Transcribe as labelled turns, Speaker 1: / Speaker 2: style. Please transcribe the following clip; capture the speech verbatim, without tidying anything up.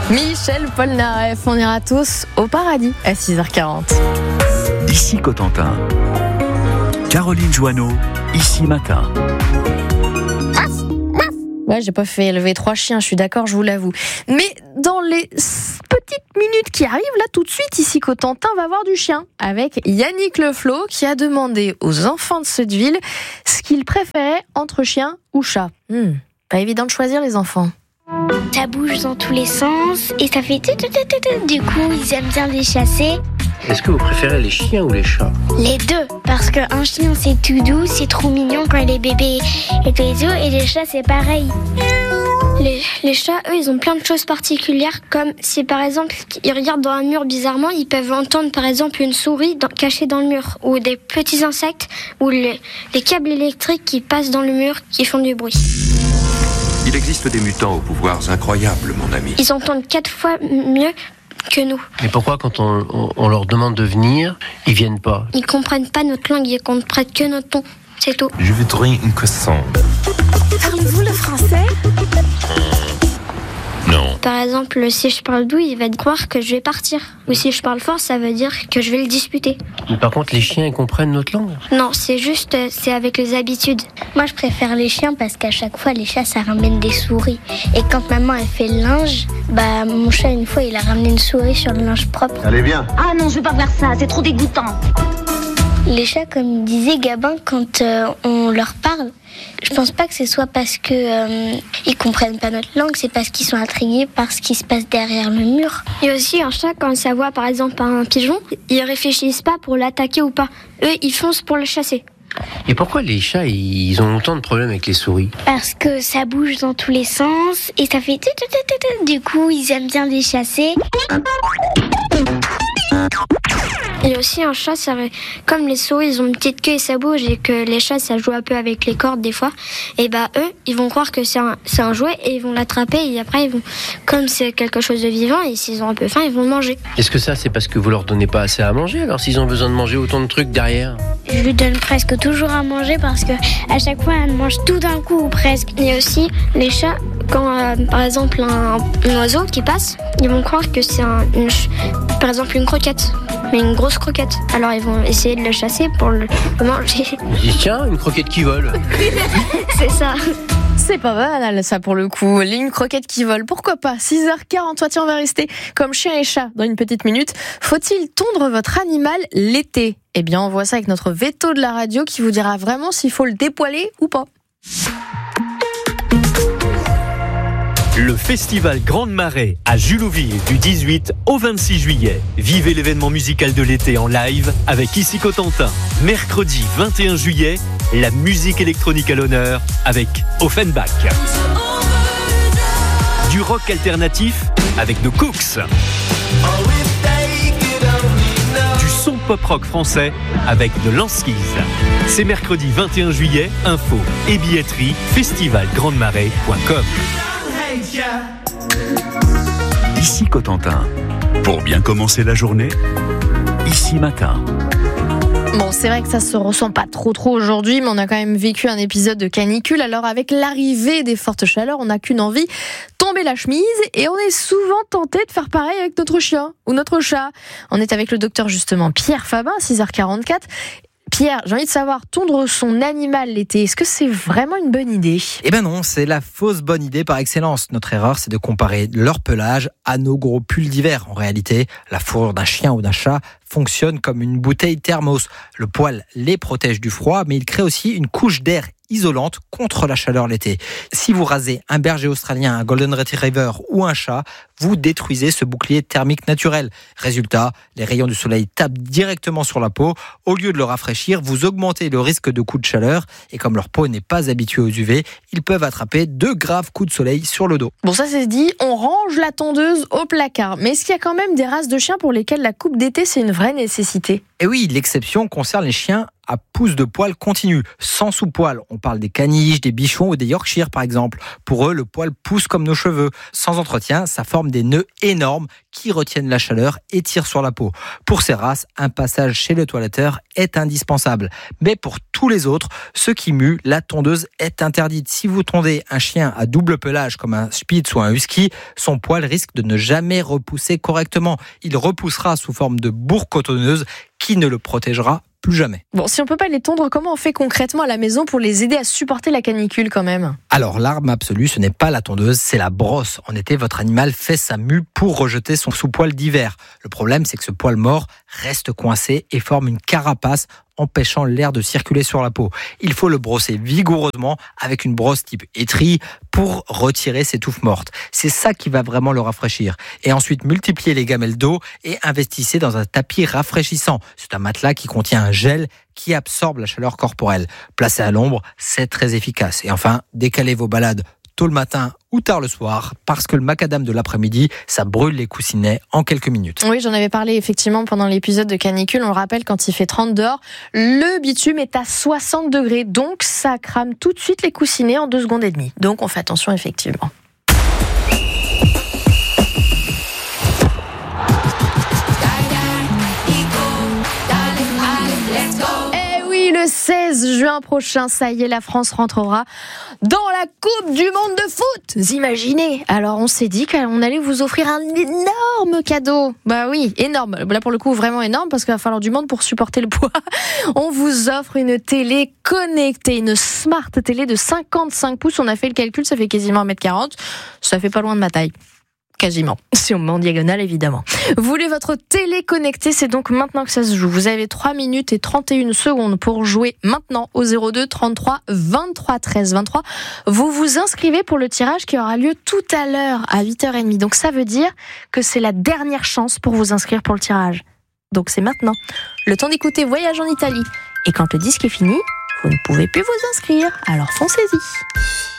Speaker 1: Michel Polnareff, on ira tous au paradis à six heures quarante.
Speaker 2: Ici Cotentin. Caroline Joanneau, ici matin.
Speaker 1: Ouais, j'ai pas fait élever trois chiens, je suis d'accord, je vous l'avoue. Mais dans les petites minutes qui arrivent, là tout de suite, ici Cotentin va voir du chien. Avec Yannick Leflot qui a demandé aux enfants de cette ville ce qu'ils préféraient entre chien ou chat. Hmm, pas évident de choisir les enfants.
Speaker 3: Ça bouge dans tous les sens et ça fait tout, tout, tout, tout, tout. Du coup, ils aiment bien les chasser.
Speaker 4: Est-ce que vous préférez les chiens ou les chats ?
Speaker 3: Les deux, parce qu'un chien c'est tout doux, c'est trop mignon quand il est bébé et tout, et les chats c'est pareil. Les, les chats, eux, ils ont plein de choses particulières, comme si par exemple ils regardent dans un mur bizarrement, ils peuvent entendre par exemple une souris dans, cachée dans le mur, ou des petits insectes, ou les, les câbles électriques qui passent dans le mur qui font du bruit.
Speaker 5: Il existe des mutants aux pouvoirs incroyables, mon ami.
Speaker 3: Ils entendent quatre fois mieux que nous.
Speaker 4: Mais pourquoi quand on, on, on leur demande de venir, ils viennent pas ?
Speaker 3: Ils comprennent pas notre langue, ils comprennent que notre ton, c'est tout.
Speaker 5: Je voudrais une croissant.
Speaker 1: Parlez-vous le français ?
Speaker 5: Non.
Speaker 3: Par exemple, si je parle doux, il va croire que je vais partir. Ou si je parle fort, ça veut dire que je vais le disputer.
Speaker 4: Mais par contre, les chiens, ils comprennent notre langue ?
Speaker 3: Non, c'est juste, c'est avec les habitudes. Moi, je préfère les chiens parce qu'à chaque fois, les chats, ça ramène des souris. Et quand maman, elle fait le linge, bah, mon chat, une fois, il a ramené une souris sur le linge propre.
Speaker 5: Allez, bien.
Speaker 6: Ah non, je veux pas faire ça, c'est trop dégoûtant.
Speaker 3: Les chats, comme disait Gabin, quand euh, on leur parle, je pense pas que ce soit parce que euh, ils comprennent pas notre langue, c'est parce qu'ils sont intrigués par ce qui se passe derrière le mur. Et aussi un chat, quand ça voit par exemple un pigeon, ils réfléchissent pas pour l'attaquer ou pas. Eux, ils foncent pour le chasser.
Speaker 4: Et pourquoi les chats, ils ont autant de problèmes avec les souris ?
Speaker 3: Parce que ça bouge dans tous les sens et ça fait tout, tout, tout, tout, tout. Du coup, ils aiment bien les chasser. Et aussi un chat, ça, comme les souris, ils ont une petite queue et ça bouge, et que les chats, ça joue un peu avec les cordes des fois, et bah eux, ils vont croire que c'est un, c'est un jouet et ils vont l'attraper, et après ils vont, comme c'est quelque chose de vivant, et s'ils ont un peu faim, ils vont le manger.
Speaker 4: Est-ce que ça, c'est parce que vous leur donnez pas assez à manger, alors s'ils ont besoin de manger autant de trucs derrière ?
Speaker 3: Je lui donne presque toujours à manger parce que à chaque fois, elle mange tout d'un coup, ou presque. Et aussi, les chats, quand euh, par exemple un, un oiseau qui passe, ils vont croire que c'est un, une, par exemple une croquette. Mais une grosse croquette. Alors ils vont essayer de le chasser pour le, le manger.
Speaker 4: Ils disent tiens, une croquette qui vole.
Speaker 3: C'est ça.
Speaker 1: C'est pas banal ça pour le coup. Une croquette qui vole, pourquoi pas ? six heures quarante, tiens, on va rester comme chien et chat dans une petite minute. Faut-il tondre votre animal l'été ? Eh bien on voit ça avec notre veto de la radio qui vous dira vraiment s'il faut le dépoiler ou pas.
Speaker 7: Le festival Grande Marée à Julouville du dix-huit au vingt-six juillet. Vivez l'événement musical de l'été en live avec Ici Cotentin. Mercredi vingt et un juillet, la musique électronique à l'honneur avec Offenbach. Du rock alternatif avec The Cooks. Du son pop-rock français avec The Lanskis. C'est mercredi vingt et un juillet, info et billetterie festival grande marée point com.
Speaker 2: Ici Cotentin. Pour bien commencer la journée, ici matin.
Speaker 1: Bon, c'est vrai que ça se ressent pas trop trop aujourd'hui, mais on a quand même vécu un épisode de canicule. Alors avec l'arrivée des fortes chaleurs, on n'a qu'une envie, tomber la chemise, et on est souvent tenté de faire pareil avec notre chien ou notre chat. On est avec le docteur justement Pierre Fabin, six heures quarante-quatre. Pierre, j'ai envie de savoir, tondre son animal l'été, est-ce que c'est vraiment une bonne idée ?
Speaker 8: Eh ben non, c'est la fausse bonne idée par excellence. Notre erreur, c'est de comparer leur pelage à nos gros pulls d'hiver. En réalité, la fourrure d'un chien ou d'un chat fonctionne comme une bouteille thermos. Le poil les protège du froid, mais il crée aussi une couche d'air isolante contre la chaleur l'été. Si vous rasez un berger australien, un golden retriever ou un chat, vous détruisez ce bouclier thermique naturel. Résultat, les rayons du soleil tapent directement sur la peau. Au lieu de le rafraîchir, vous augmentez le risque de coups de chaleur. Et comme leur peau n'est pas habituée aux U V, ils peuvent attraper de graves coups de soleil sur le dos.
Speaker 1: Bon, ça c'est dit, on range la tondeuse au placard. Mais est-ce qu'il y a quand même des races de chiens pour lesquelles la coupe d'été, c'est une vraie nécessité ?
Speaker 8: Et oui, l'exception concerne les chiens à pouce de poil continu, sans sous-poil. On parle des caniches, des bichons ou des Yorkshire par exemple. Pour eux, le poil pousse comme nos cheveux. Sans entretien, ça forme des nœuds énormes qui retiennent la chaleur et tirent sur la peau. Pour ces races, un passage chez le toiletteur est indispensable. Mais pour tous les autres, ceux qui muent, la tondeuse est interdite. Si vous tondez un chien à double pelage comme un Spitz ou un Husky, son poil risque de ne jamais repousser correctement. Il repoussera sous forme de bourre cotonneuse qui ne le protégera plus jamais.
Speaker 1: Bon, si on peut pas les tondre, comment on fait concrètement à la maison pour les aider à supporter la canicule quand même ?
Speaker 8: Alors, l'arme absolue, ce n'est pas la tondeuse, c'est la brosse. En été, votre animal fait sa mue pour rejeter son sous-poil d'hiver. Le problème, c'est que ce poil mort reste coincé et forme une carapace empêchant l'air de circuler sur la peau. Il faut le brosser vigoureusement avec une brosse type étrie pour retirer ces touffes mortes. C'est ça qui va vraiment le rafraîchir. Et ensuite, multipliez les gamelles d'eau et investissez dans un tapis rafraîchissant. C'est un matelas qui contient un gel qui absorbe la chaleur corporelle. Placé à l'ombre, c'est très efficace. Et enfin, décalez vos balades tôt le matin ou tard le soir, parce que le macadam de l'après-midi, ça brûle les coussinets en quelques minutes.
Speaker 1: Oui, j'en avais parlé effectivement pendant l'épisode de canicule. On le rappelle, quand il fait trente dehors, le bitume est à soixante degrés, donc ça crame tout de suite les coussinets en deux secondes et demie. Donc on fait attention effectivement. Le seize juin prochain, ça y est, la France rentrera dans la Coupe du Monde de foot. Vous imaginez ? Alors, on s'est dit qu'on allait vous offrir un énorme cadeau. Bah oui, énorme. Là, pour le coup, vraiment énorme, parce qu'il va falloir du monde pour supporter le poids. On vous offre une télé connectée, une smart télé de cinquante-cinq pouces. On a fait le calcul, ça fait quasiment un mètre quarante. Ça fait pas loin de ma taille. Quasiment. Si on met en diagonale, évidemment. Vous voulez votre télé connectée, c'est donc maintenant que ça se joue. Vous avez trois minutes et trente et une secondes pour jouer maintenant au zéro deux trente-trois vingt-trois treize vingt-trois. Vous vous inscrivez pour le tirage qui aura lieu tout à l'heure à huit heures trente. Donc ça veut dire que c'est la dernière chance pour vous inscrire pour le tirage. Donc c'est maintenant. Le temps d'écouter Voyage en Italie. Et quand le disque est fini, vous ne pouvez plus vous inscrire. Alors foncez-y.